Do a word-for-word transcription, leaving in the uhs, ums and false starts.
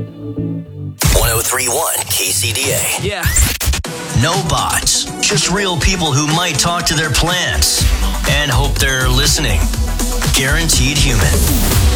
one oh three point one K C D A. Yeah. No bots, just real people who might talk to their plants and hope they're listening. Guaranteed Human.